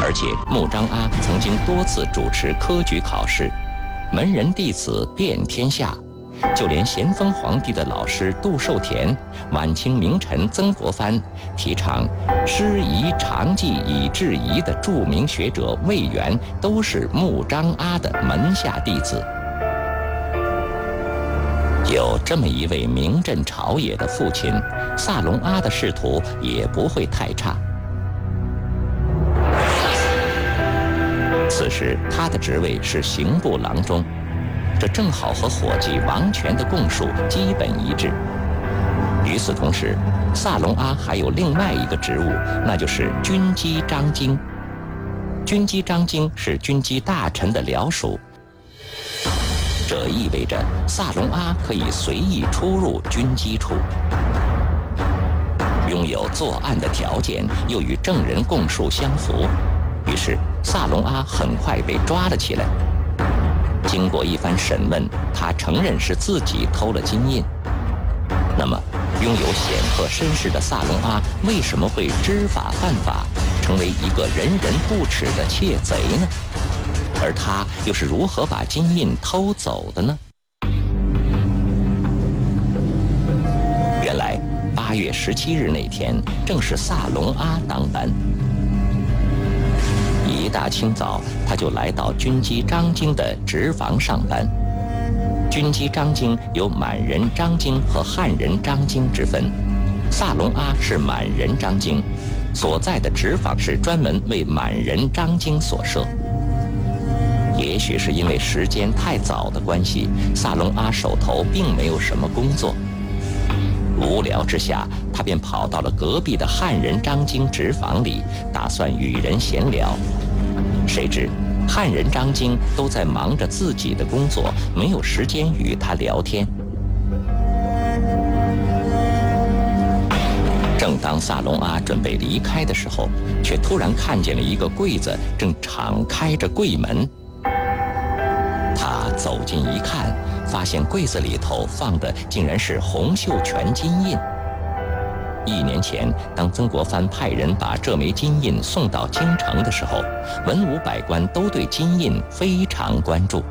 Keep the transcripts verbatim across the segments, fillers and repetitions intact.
而且穆彰阿曾经多次主持科举考试，门人弟子遍天下。就连咸丰皇帝的老师杜寿田、晚清名臣曾国藩、提倡师夷长技以制夷的著名学者魏源，都是穆彰阿的门下弟子。有这么一位名震朝野的父亲，萨隆阿的仕途也不会太差。此时他的职位是刑部郎中，这正好和伙计王权的供述基本一致。与此同时，萨隆阿还有另外一个职务，那就是军机章京。军机章京是军机大臣的僚属，这意味着萨隆阿可以随意出入军机处。拥有作案的条件，又与证人供述相符，于是萨隆阿很快被抓了起来。经过一番审问，他承认是自己偷了金印。那么，拥有显赫身世的萨隆阿为什么会知法犯法，成为一个人人不齿的窃贼呢？而他又是如何把金印偷走的呢？原来，八月十七日那天正是萨隆阿当班。一大清早，他就来到军机章京的职房上班。军机章京有满人章京和汉人章京之分，萨隆阿是满人章京，所在的职房是专门为满人章京所设。也许是因为时间太早的关系，萨隆阿手头并没有什么工作。无聊之下，他便跑到了隔壁的汉人章京职房里，打算与人闲聊。谁知汉人章京都在忙着自己的工作，没有时间与他聊天。正当萨隆阿准备离开的时候，却突然看见了一个柜子正敞开着柜门。他走近一看，发现柜子里头放的竟然是洪秀全金印。一年前，当曾国藩派人把这枚金印送到京城的时候，文武百官都对金印非常关注。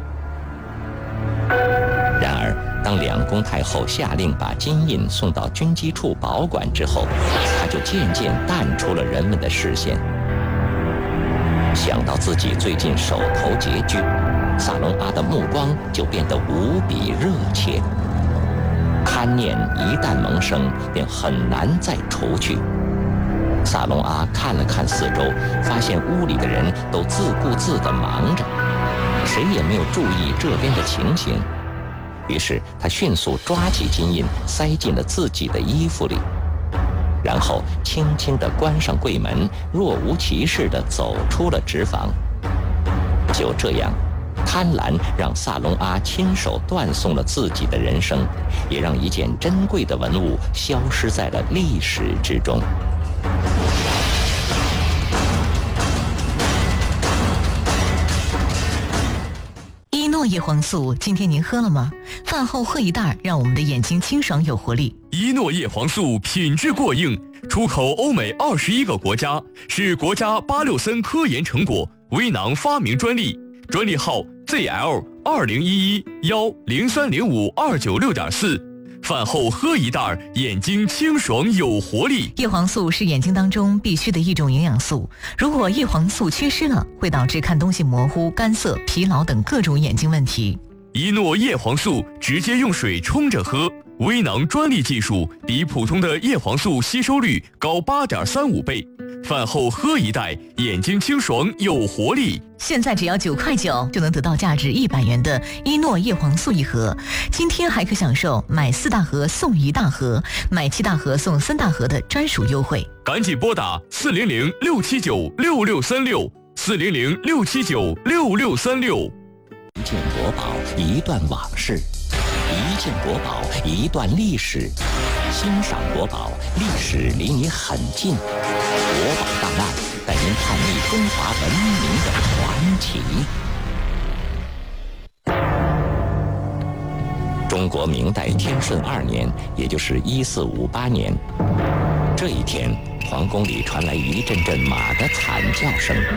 然而，当两宫太后下令把金印送到军机处保管之后，它就渐渐淡出了人们的视线。想到自己最近手头拮据，萨隆阿的目光就变得无比热切。贪念一旦萌生，便很难再除去。萨隆阿看了看四周，发现屋里的人都自顾自地忙着，谁也没有注意这边的情形。于是他迅速抓起金印，塞进了自己的衣服里，然后轻轻地关上柜门，若无其事地走出了职房。就这样，贪婪让萨隆阿亲手断送了自己的人生，也让一件珍贵的文物消失在了历史之中。 伊诺叶黄素，今天您喝了吗？饭后喝一袋，让我们的眼睛清爽有活力。 伊诺叶黄素品质过硬，出口欧美二十一个国家，是国家八六森科研成果，微囊发明专利。专利号 Z L 二零一一幺零三零五二九六点四，饭后喝一袋，眼睛清爽有活力。 叶黄素是眼睛当中必须的一种营养素，如果叶黄素缺失了，会导致看东西模糊、干涩、疲劳等各种眼睛问题。 一诺叶黄素直接用水冲着喝，微囊专利技术比普通的叶黄素吸收率高 八点三五倍。饭后喝一袋，眼睛清爽有活力。 现在只要九块九就能得到价值一百元的伊诺叶黄素一盒，今天还可享受买四大盒送一大盒，买七大盒送三大盒的专属优惠。 赶紧拨打四零零六七九六六三六四零零六七九六六三六。 一件国宝，一段往事；一件国宝，一段历史。欣赏国宝，历史离你很近。国宝档案带您探秘中华文明的传奇。中国明代天顺二年，也就是一四五八年，这一天，皇宫里传来一阵阵马的惨叫声。